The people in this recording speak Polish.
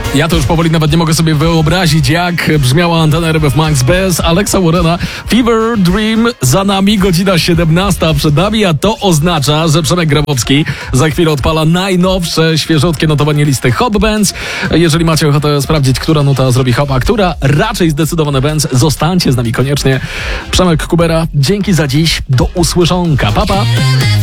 Ja to już powoli nawet nie mogę sobie wyobrazić, jak brzmiała antena RMF Max bez Alexa Warrena. Fever Dream za nami, godzina 17 przed nami, a to oznacza, że Przemek Grabowski za chwilę odpala najnowsze, świeżutkie notowanie listy Hot Bands. Jeżeli macie ochotę sprawdzić, która nuta zrobi hop, a która raczej zdecydowane bands, zostańcie z nami koniecznie. Przemek Kubera, dzięki za dziś, do usłyszonka, pa pa!